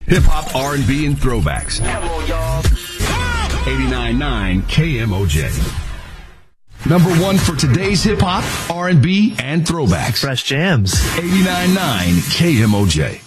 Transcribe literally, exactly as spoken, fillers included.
Hip-hop, R and B, and throwbacks. Come on, y'all. eighty-nine point nine K M O J. Number one for today's hip-hop, R and B, and throwbacks. Fresh jams. eighty-nine point nine K M O J.